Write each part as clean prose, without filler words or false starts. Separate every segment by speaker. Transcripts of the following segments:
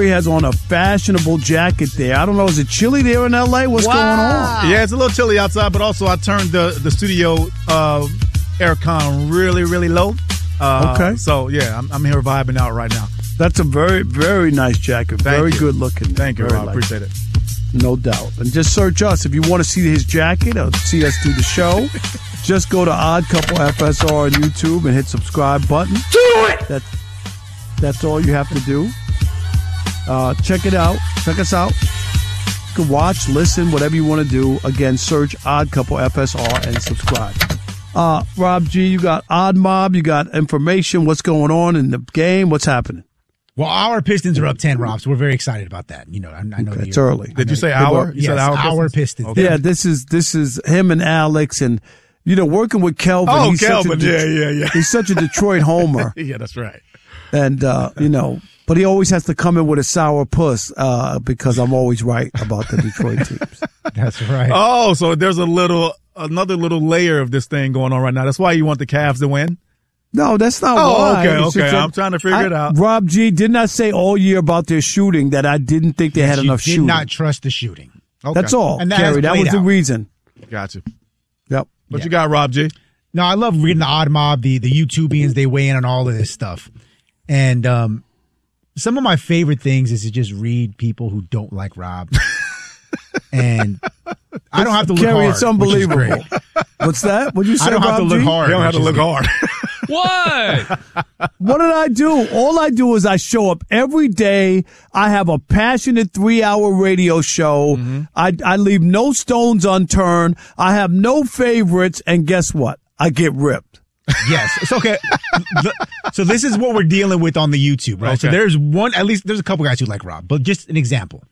Speaker 1: He has on a fashionable jacket there. I don't know. Is it chilly there in L.A.? What's going on?
Speaker 2: Yeah, it's a little chilly outside, but also I turned the studio aircon really, really low.
Speaker 1: Okay.
Speaker 2: So, yeah, I'm here vibing out right now.
Speaker 1: That's a very, very nice jacket. Very good looking.
Speaker 2: Thank you, Rob. Appreciate it.
Speaker 1: No doubt. And just search us. If you want to see his jacket or see us do the show, just go to Odd Couple FSR on YouTube and hit subscribe button.
Speaker 3: Do it!
Speaker 1: That's all you have to do. Check it out. Check us out. You can watch, listen, whatever you want to do. Again, search Odd Couple FSR and subscribe. Rob G, you got Odd Mob. You got information. What's going on in the game? What's happening?
Speaker 4: Well, our Pistons are up 10, Rob, so we're very excited about that. You know, I know
Speaker 1: it's early.
Speaker 2: Did you say our?
Speaker 4: You said our Pistons.
Speaker 2: Okay.
Speaker 1: Yeah, this is him and Alex, and working with Kelvin.
Speaker 2: Oh, Kelvin, yeah.
Speaker 1: He's such a Detroit homer.
Speaker 2: Yeah, that's right.
Speaker 1: And but he always has to come in with a sour puss because I'm always right about the Detroit teams.
Speaker 4: That's right.
Speaker 2: Oh, so there's another little layer of this thing going on right now. That's why you want the Cavs to win?
Speaker 1: No, that's not why.
Speaker 2: Okay. I'm trying to figure it out.
Speaker 1: Rob G, didn't I say all year about their shooting that I didn't think they had enough shooting?
Speaker 4: You did not trust the shooting.
Speaker 1: Okay. That's all,
Speaker 4: and
Speaker 1: Kerry. That was the reason.
Speaker 2: Gotcha.
Speaker 1: Yep.
Speaker 2: What you got, Rob G?
Speaker 4: No, I love reading the Odd Mob, the YouTubians. They weigh in on all of this stuff. And some of my favorite things is to just read people who don't like Rob. And I don't have to look
Speaker 1: Kerry,
Speaker 4: hard.
Speaker 1: It's unbelievable. What's that? What'd you say,
Speaker 4: I don't have to look hard.
Speaker 2: You don't have to look hard.
Speaker 3: What?
Speaker 1: What did I do? All I do is I show up every day. I have a passionate 3-hour radio show. Mm-hmm. I leave no stones unturned. I have no favorites. And guess what? I get ripped.
Speaker 4: Yes. It's okay. So this is what we're dealing with on the YouTube, right?
Speaker 2: Okay.
Speaker 4: So there's a couple guys who like Rob, but just an example.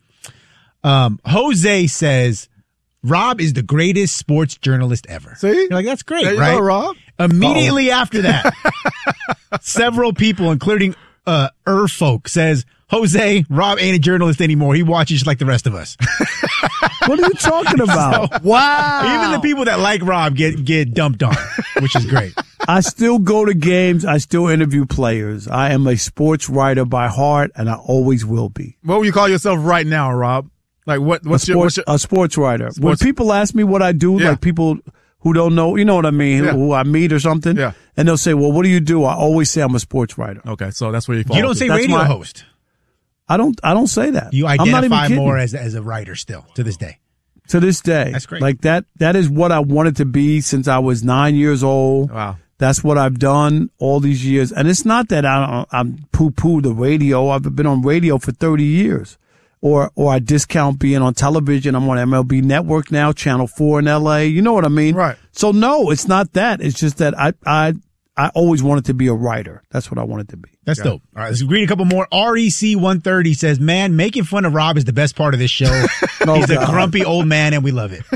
Speaker 4: Jose says, Rob is the greatest sports journalist ever.
Speaker 2: See?
Speaker 4: You're like, that's great,
Speaker 2: there you
Speaker 4: right?
Speaker 2: go, Rob.
Speaker 4: Immediately after that, several people, including Folk, says, Jose, Rob ain't a journalist anymore. He watches just like the rest of us.
Speaker 1: What are you talking about?
Speaker 4: So,
Speaker 1: wow.
Speaker 4: Even the people that like Rob get dumped on, which is great.
Speaker 1: I still go to games. I still interview players. I am a sports writer by heart, and I always will be.
Speaker 2: What would you call yourself right now, Rob? Like what's your
Speaker 1: a sports writer? When people ask me what I do, like people who don't know, you know what I mean, who I meet or something, and they'll say, "Well, what do you do?" I always say I'm a sports writer.
Speaker 2: Okay, so that's where you fall.
Speaker 4: You don't say radio host.
Speaker 1: I don't say that.
Speaker 4: You identify more as a writer still to this day.
Speaker 1: To this day,
Speaker 4: that's great.
Speaker 1: Like that is what I wanted to be since I was 9 years old.
Speaker 2: Wow.
Speaker 1: That's what I've done all these years. And it's not that I'm poo-poo the radio. I've been on radio for 30 years. Or I discount being on television. I'm on MLB Network now, Channel 4 in LA. You know what I mean?
Speaker 2: Right.
Speaker 1: So no, it's not that. It's just that I always wanted to be a writer. That's what I wanted to be.
Speaker 4: That's dope. All right, let's read a couple more. REC 130 says, man, making fun of Rob is the best part of this show. He's a grumpy old man and we love it.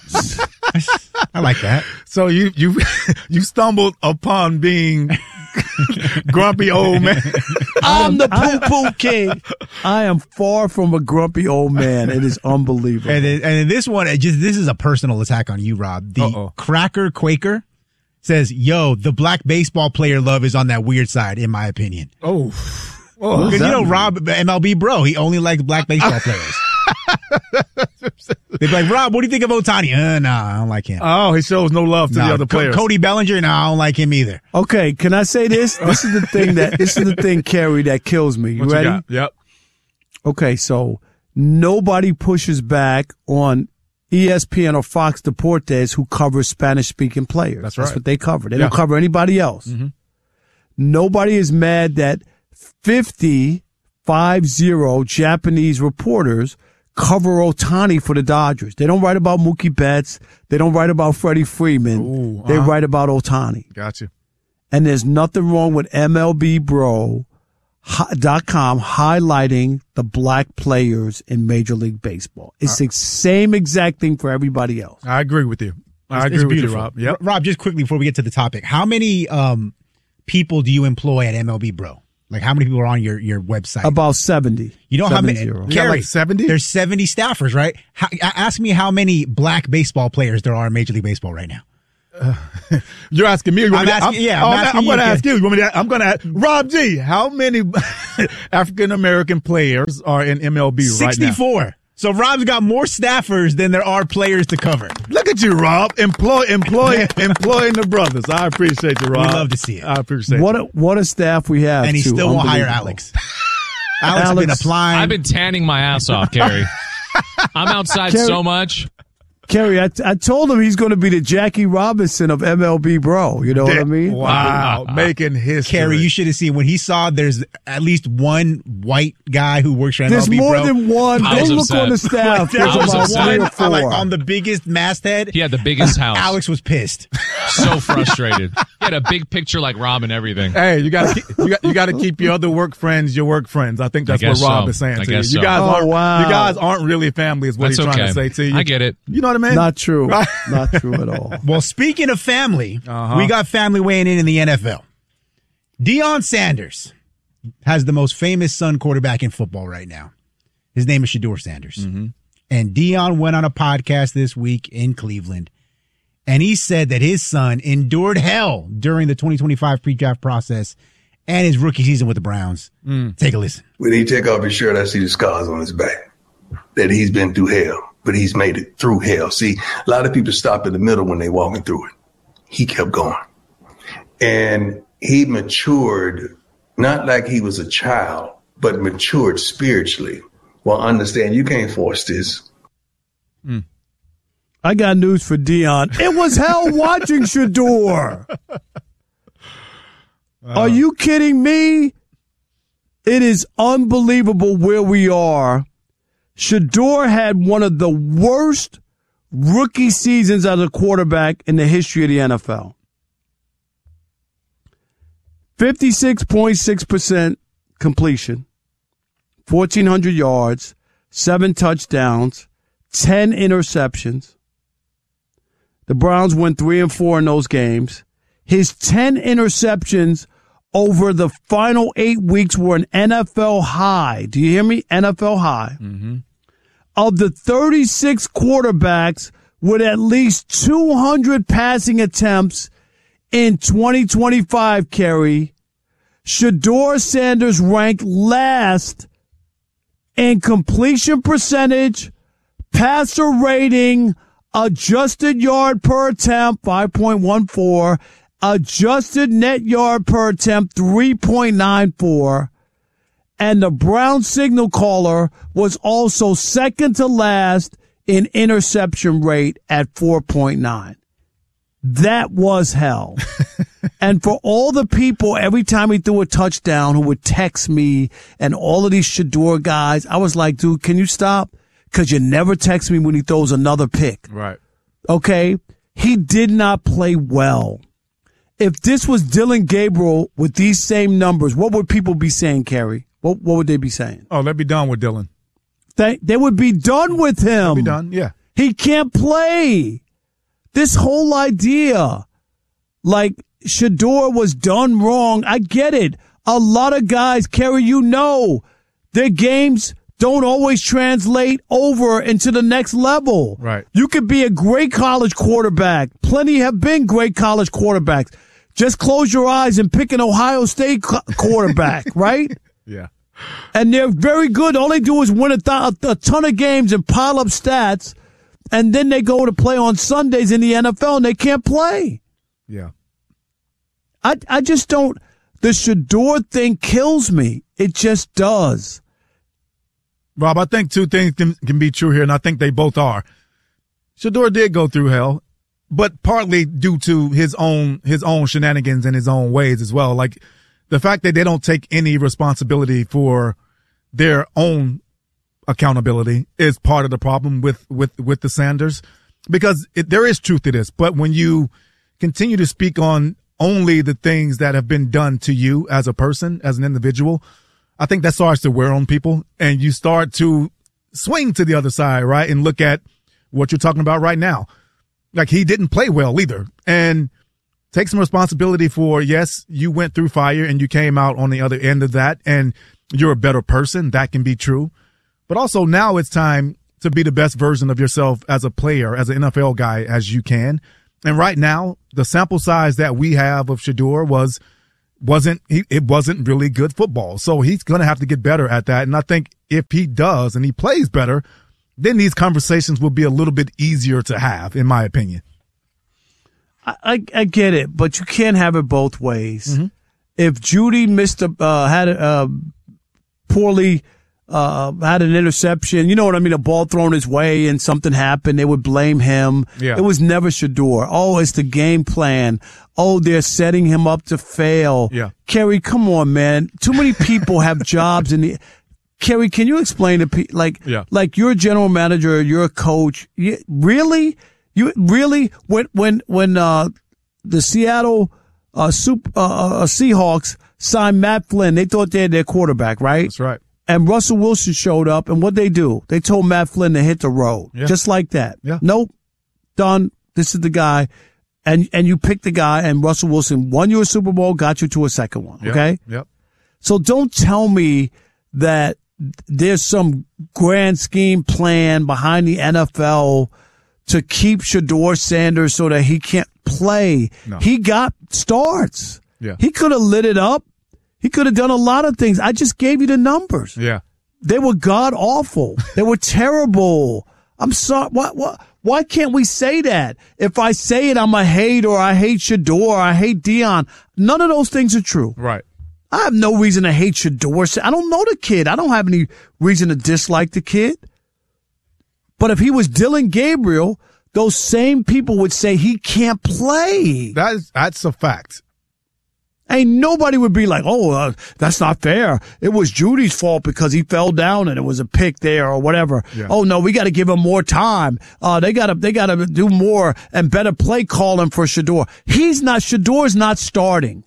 Speaker 4: I like that.
Speaker 2: So you stumbled upon being grumpy old man.
Speaker 1: I'm the poo-poo king. I am far from a grumpy old man. It is unbelievable.
Speaker 4: And in this one, this is a personal attack on you, Rob. The Cracker Quaker says, yo, the black baseball player love is on that weird side, in my opinion. Because Rob, MLB bro, he only likes black baseball players. They'd be like, Rob, what do you think of Ohtani? Nah, I don't like him.
Speaker 2: Oh, he shows no love to the other players.
Speaker 4: Cody Bellinger? Nah, I don't like him either.
Speaker 1: Okay, can I say this? This is the thing, Kerry, that kills me. You ready?
Speaker 2: You got? Yep.
Speaker 1: Okay, so nobody pushes back on ESPN or Fox Deportes who covers Spanish-speaking players.
Speaker 2: That's right.
Speaker 1: That's what they cover. They don't cover anybody else. Mm-hmm. Nobody is mad that 50 Japanese reporters cover Ohtani for the Dodgers. They don't write about Mookie Betts. They don't write about Freddie Freeman. They write about Ohtani.
Speaker 2: Gotcha.
Speaker 1: And there's nothing wrong with MLBBro.com highlighting the black players in Major League Baseball. It's the same exact thing for everybody else.
Speaker 2: I agree with you. I agree with you, Rob. Yep.
Speaker 4: Rob, just quickly before we get to the topic, how many people do you employ at MLB Bro? Like, how many people are on your website?
Speaker 1: About 70.
Speaker 4: You know
Speaker 1: 70.
Speaker 4: how many?
Speaker 2: You got like 70?
Speaker 4: There's 70 staffers, right? Ask me how many black baseball players there are in Major League Baseball right now.
Speaker 2: You're asking me.
Speaker 4: I'm going to
Speaker 2: ask you. I'm going to ask Rob G. How many African American players are in MLB right now?
Speaker 4: 64. So Rob's got more staffers than there are players to cover.
Speaker 2: Look at you, Rob. Employing the brothers. I appreciate you, Rob.
Speaker 4: We love to see it.
Speaker 2: I appreciate it.
Speaker 1: What a staff we have.
Speaker 4: And he still won't hire Alex. Alex has been applying.
Speaker 3: I've been tanning my ass off, Kerry. I'm outside so much.
Speaker 1: Kerry, I told him he's going to be the Jackie Robinson of MLB, bro. You know what I mean?
Speaker 2: Wow. Making history.
Speaker 4: Kerry, you should have seen when he saw there's at least one white guy who works for MLB,
Speaker 1: There's more than one. Don't look on the staff.
Speaker 4: There's
Speaker 3: about
Speaker 4: 3 or 4. Like on the biggest masthead.
Speaker 3: He had the biggest house.
Speaker 4: Alex was pissed.
Speaker 3: So frustrated. He had a big picture like Rob and everything.
Speaker 2: Hey, you got to keep your other work friends your work friends. I think that's what Rob is saying to you. You guys aren't really family is what he's trying to say to you.
Speaker 3: I get it.
Speaker 2: You know what I mean?
Speaker 1: Not true. Not true at all.
Speaker 4: Well, speaking of family, we got family weighing in the NFL. Deion Sanders has the most famous son quarterback in football right now. His name is Shedeur Sanders. Mm-hmm. And Deion went on a podcast this week in Cleveland, and he said that his son endured hell during the 2025 pre-draft process and his rookie season with the Browns. Take a listen.
Speaker 5: When he take off his shirt, I see the scars on his back, that he's been through hell. But he's made it through hell. See, a lot of people stop in the middle when they're walking through it. He kept going. And he matured, not like he was a child, but matured spiritually. Well, understand, you can't force this.
Speaker 1: I got news for Deion. It was hell watching Shedeur. Are you kidding me? It is unbelievable where we are. Shedeur had one of the worst rookie seasons as a quarterback in the history of the NFL. 56.6% completion, 1,400 yards, 7 touchdowns, 10 interceptions. The Browns went 3-4 in those games. His 10 interceptions over the final 8 weeks were an NFL high. Do you hear me? NFL high. Mm-hmm. Of the 36 quarterbacks with at least 200 passing attempts in 2025, Kerry, Shedeur Sanders ranked last in completion percentage, passer rating, adjusted yard per attempt, 5.14, adjusted net yard per attempt, 3.94. And the Brown signal caller was also second to last in interception rate at 4.9. That was hell. And for all the people, every time he threw a touchdown, who would text me and all of these Shedeur guys, I was like, dude, can you stop? Because you never text me when he throws another pick.
Speaker 2: Right.
Speaker 1: Okay? He did not play well. If this was Dylan Gabriel with these same numbers, what would people be saying, Kerry? What would they be saying?
Speaker 2: Oh, they'd be done with Dylan.
Speaker 1: They would be done with him.
Speaker 2: They'd be done, yeah.
Speaker 1: He can't play. This whole idea, like Shedeur was done wrong, I get it. A lot of guys, Kerry, you know, their games don't always translate over into the next level.
Speaker 2: Right.
Speaker 1: You could be a great college quarterback. Plenty have been great college quarterbacks. Just close your eyes and pick an Ohio State quarterback, right?
Speaker 2: Yeah.
Speaker 1: And they're very good. All they do is win a ton of games and pile up stats, and then they go to play on Sundays in the NFL, and they can't play.
Speaker 2: Yeah.
Speaker 1: I just don't. The Shedeur thing kills me. It just does.
Speaker 2: Rob, I think two things can be true here, and I think they both are. Shedeur did go through hell, but partly due to his own shenanigans and his own ways as well. Like, the fact that they don't take any responsibility for their own accountability is part of the problem with the Sanders, because there is truth to this. But when you continue to speak on only the things that have been done to you as a person, as an individual, I think that starts to wear on people, and you start to swing to the other side, right? And look at what you're talking about right now. Like, he didn't play well either. And take some responsibility for, yes, you went through fire and you came out on the other end of that and you're a better person. That can be true. But also now it's time to be the best version of yourself as a player, as an NFL guy as you can. And right now, the sample size that we have of Shedeur wasn't really good football. So he's going to have to get better at that. And I think if he does and he plays better, then these conversations will be a little bit easier to have, in my opinion.
Speaker 1: I get it, but you can't have it both ways. Mm-hmm. If Judy had an interception, you know what I mean, a ball thrown his way and something happened, they would blame him. Yeah. It was never Shedeur. Oh, it's the game plan. Oh, they're setting him up to fail.
Speaker 2: Yeah.
Speaker 1: Kerry, come on, man. Too many people have jobs in the. Kerry, can you explain to people, like you're a general manager, you're a coach. Really? When the Seattle Seahawks signed Matt Flynn, they thought they had their quarterback, right?
Speaker 2: That's right.
Speaker 1: And Russell Wilson showed up, and what'd they do? They told Matt Flynn to hit the road. Yeah. Just like that.
Speaker 2: Yeah.
Speaker 1: Nope. Done. This is the guy. And you picked the guy, and Russell Wilson won you a Super Bowl, got you to a second one. Okay?
Speaker 2: Yep.
Speaker 1: So don't tell me that there's some grand scheme plan behind the NFL to keep Shedeur Sanders so that he can't play.
Speaker 2: No.
Speaker 1: He got starts.
Speaker 2: Yeah.
Speaker 1: He could have lit it up. He could have done a lot of things. I just gave you the numbers.
Speaker 2: Yeah.
Speaker 1: They were god awful. They were terrible. I'm sorry. Why can't we say that? If I say it, I'm a hate, or I hate Shedeur, or I hate Deion. None of those things are true.
Speaker 2: Right.
Speaker 1: I have no reason to hate Shedeur. I don't know the kid. I don't have any reason to dislike the kid. But if he was Dylan Gabriel, those same people would say he can't play.
Speaker 2: That's a fact.
Speaker 1: Ain't nobody would be like, that's not fair. It was Judy's fault because he fell down and it was a pick there or whatever.
Speaker 2: Yeah.
Speaker 1: Oh no, we got to give him more time. They got to do more and better play calling for Shedeur. Shedeur's not starting.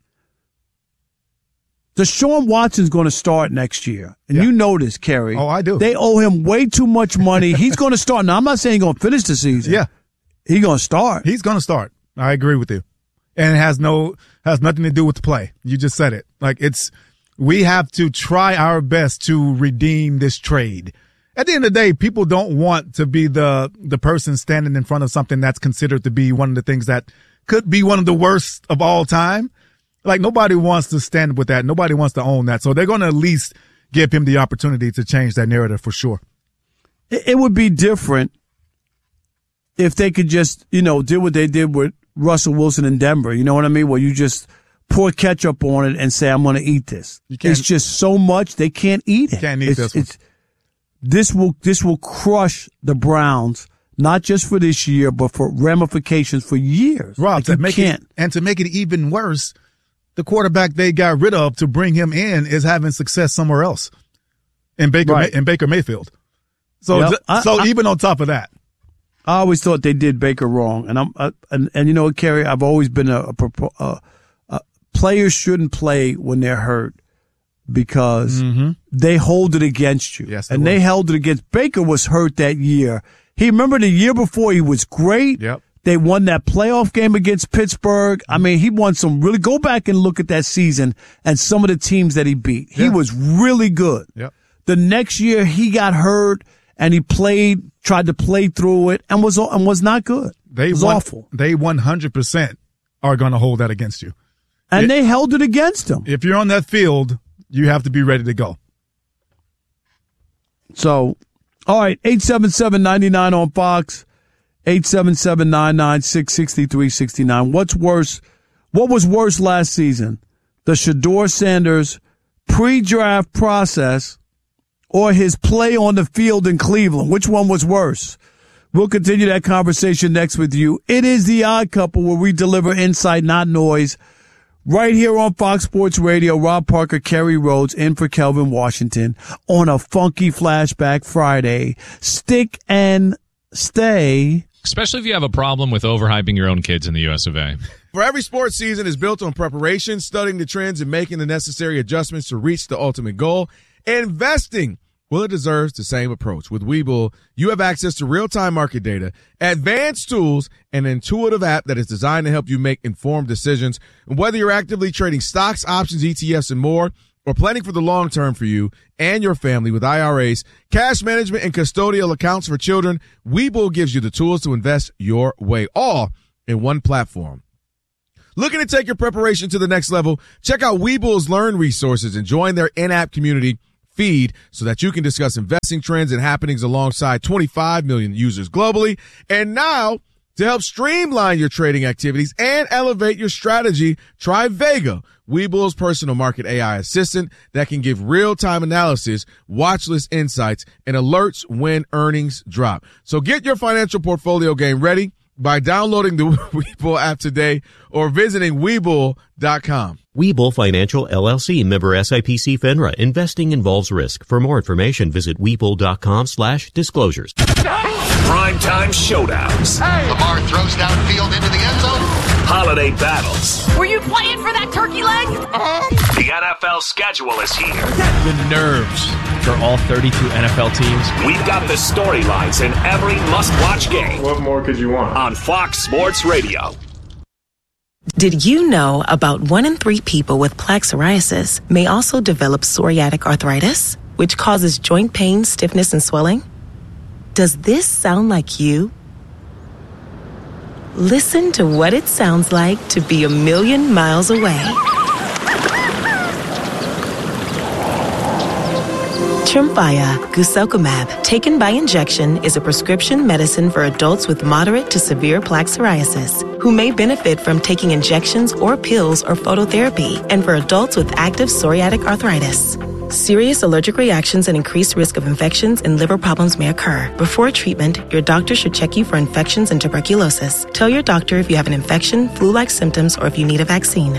Speaker 1: Deshaun Watson's going to start next year. And you know this, Kerry.
Speaker 2: Oh, I do.
Speaker 1: They owe him way too much money. He's going to start. Now, I'm not saying he's going to finish the season.
Speaker 2: Yeah.
Speaker 1: He's going to start.
Speaker 2: He's going to start. I agree with you. And it has nothing to do with the play. You just said it. We have to try our best to redeem this trade. At the end of the day, people don't want to be the person standing in front of something that's considered to be one of the things that could be one of the worst of all time. Nobody wants to stand with that. Nobody wants to own that. So they're going to at least give him the opportunity to change that narrative for sure.
Speaker 1: It would be different if they could just, do what they did with Russell Wilson in Denver. You know what I mean? Where you just pour ketchup on it and say, I'm going to eat this. It's just so much they can't eat it.
Speaker 2: Can't eat this one.
Speaker 1: This will crush the Browns, not just for this year, but for ramifications for years.
Speaker 2: Rob, to make it even worse, the quarterback they got rid of to bring him in is having success somewhere else in Baker Mayfield. So, even on top of that,
Speaker 1: I always thought they did Baker wrong, and you know what, Kerry, I've always been players shouldn't play when they're hurt because they hold it against you.
Speaker 2: Yes,
Speaker 1: they held it against Baker. Was hurt that year. Remember the year before he was great.
Speaker 2: Yep.
Speaker 1: They won that playoff game against Pittsburgh. I mean, he won some really. Go back and look at that season and some of the teams that he beat. He was really good.
Speaker 2: Yep.
Speaker 1: The next year he got hurt and he tried to play through it and was not good. It was awful.
Speaker 2: They 100% are going to hold that against you.
Speaker 1: And they held it against him.
Speaker 2: If you're on that field, you have to be ready to go.
Speaker 1: So, all right, 877-99 on Fox. 877-996-6369. What was worse last season? The Shedeur Sanders pre-draft process or his play on the field in Cleveland? Which one was worse? We'll continue that conversation next with you. It is The Odd Couple, where we deliver insight, not noise. Right here on Fox Sports Radio, Rob Parker, Kerry Rhodes, in for Kelvin Washington on a funky Flashback Friday. Stick and stay.
Speaker 3: Especially if you have a problem with overhyping your own kids in the US of A.
Speaker 6: For every sports season is built on preparation, studying the trends, and making the necessary adjustments to reach the ultimate goal. Investing, well, it deserves the same approach. With Webull, you have access to real-time market data, advanced tools, and an intuitive app that is designed to help you make informed decisions. And whether you're actively trading stocks, options, ETFs, and more, or planning for the long term for you and your family with IRAs, cash management, and custodial accounts for children, Webull gives you the tools to invest your way, all in one platform. Looking to take your preparation to the next level? Check out Webull's Learn resources and join their in-app community feed so that you can discuss investing trends and happenings alongside 25 million users globally. And now, to help streamline your trading activities and elevate your strategy, try Vega, Webull's personal market AI assistant that can give real-time analysis, watch list insights, and alerts when earnings drop. So get your financial portfolio game ready by downloading the Webull app today or visiting Webull.com.
Speaker 7: Webull Financial LLC, member SIPC FINRA. Investing involves risk. For more information, visit Webull.com/disclosures.
Speaker 8: Primetime showdowns.
Speaker 9: Hey. Lamar throws downfield into the end zone.
Speaker 8: Holiday battles.
Speaker 10: Were you playing for that turkey leg?
Speaker 8: The NFL schedule is here.
Speaker 3: The nerves for all 32 NFL teams.
Speaker 8: We've got the storylines in every must-watch game.
Speaker 11: What more could you want?
Speaker 8: On Fox Sports Radio.
Speaker 12: Did you know about 1 in 3 people with plaque psoriasis may also develop psoriatic arthritis, which causes joint pain, stiffness, and swelling? Does this sound like you? Listen to what it sounds like to be a million miles away. Tremfya guselkumab, taken by injection, is a prescription medicine for adults with moderate to severe plaque psoriasis who may benefit from taking injections or pills or phototherapy, and for adults with active psoriatic arthritis. Serious allergic reactions and increased risk of infections and liver problems may occur. Before treatment, your doctor should check you for infections and tuberculosis. Tell your doctor if you have an infection, flu-like symptoms, or if you need a vaccine.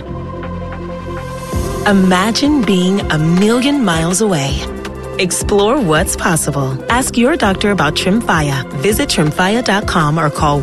Speaker 12: Imagine being a million miles away. Explore what's possible. Ask your doctor about Tremfya. Visit Tremfya.com or call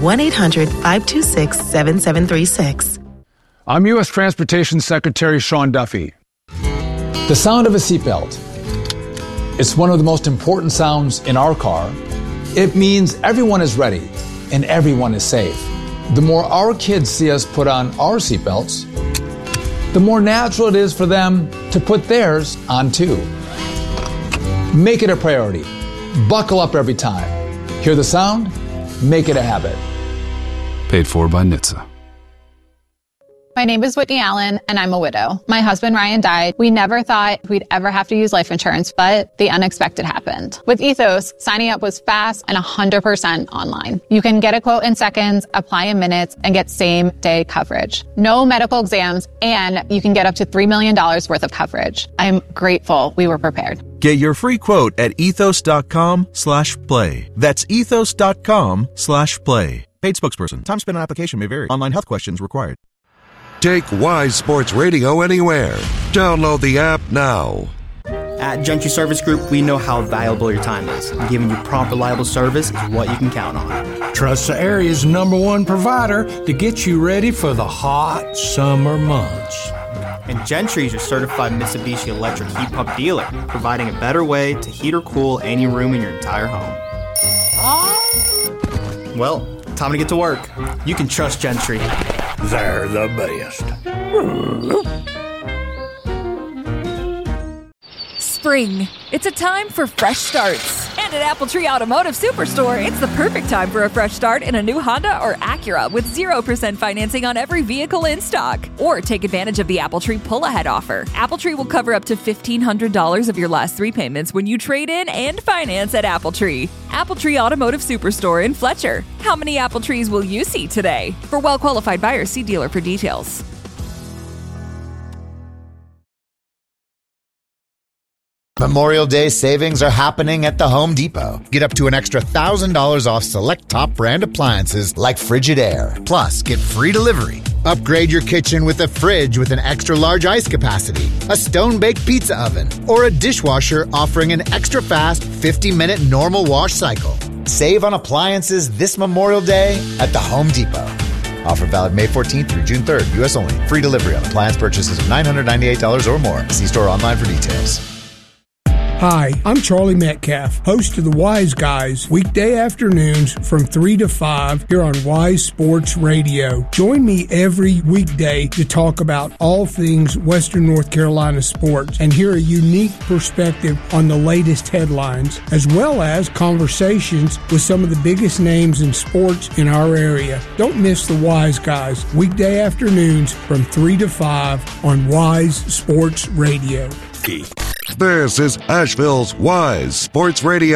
Speaker 12: 1-800-526-7736.
Speaker 13: I'm U.S. Transportation Secretary Sean Duffy. The sound of a seatbelt. It's one of the most important sounds in our car. It means everyone is ready and everyone is safe. The more our kids see us put on our seatbelts, the more natural it is for them to put theirs on too. Make it a priority. Buckle up every time. Hear the sound? Make it a habit.
Speaker 14: Paid for by NHTSA.
Speaker 15: My name is Whitney Allen, and I'm a widow. My husband, Ryan, died. We never thought we'd ever have to use life insurance, but the unexpected happened. With Ethos, signing up was fast and 100% online. You can get a quote in seconds, apply in minutes, and get same-day coverage. No medical exams, and you can get up to $3 million worth of coverage. I'm grateful we were prepared.
Speaker 16: Get your free quote at ethos.com/play. That's ethos.com/play. Paid spokesperson. Time spent on application may vary. Online health questions required.
Speaker 17: Take Wise Sports Radio anywhere. Download the app now.
Speaker 18: At Gentry Service Group, we know how valuable your time is. And giving you prompt, reliable service is what you can count on.
Speaker 19: Trust the area's #1 provider to get you ready for the hot summer months.
Speaker 18: And Gentry is your certified Mitsubishi electric heat pump dealer, providing a better way to heat or cool any room in your entire home. Well, time to get to work. You can trust Gentry.
Speaker 19: They're the best.
Speaker 20: Spring. It's a time for fresh starts. And at Appletree Automotive Superstore, it's the perfect time for a fresh start in a new Honda or Acura with 0% financing on every vehicle in stock. Or take advantage of the Appletree pull-ahead offer. Appletree will cover up to $1,500 of your last 3 payments when you trade in and finance at Appletree. Appletree Automotive Superstore in Fletcher. How many Appletrees will you see today? For well-qualified buyers, see dealer for details.
Speaker 21: Memorial Day savings are happening at the Home Depot. Get up to an extra $1,000 off select top brand appliances like Frigidaire. Plus, get free delivery. Upgrade your kitchen with a fridge with an extra large ice capacity, a stone-baked pizza oven, or a dishwasher offering an extra fast 50-minute normal wash cycle. Save on appliances this Memorial Day at the Home Depot. Offer valid May 14th through June 3rd. U.S. only. Free delivery on appliance purchases of $998 or more. See store online for details.
Speaker 11: Hi, I'm Charlie Metcalf, host of the Wise Guys, weekday afternoons from 3 to 5 here on Wise Sports Radio. Join me every weekday to talk about all things Western North Carolina sports and hear a unique perspective on the latest headlines, as well as conversations with some of the biggest names in sports in our area. Don't miss the Wise Guys, weekday afternoons from 3 to 5 on Wise Sports Radio.
Speaker 17: This is Asheville's Wise Sports Radio.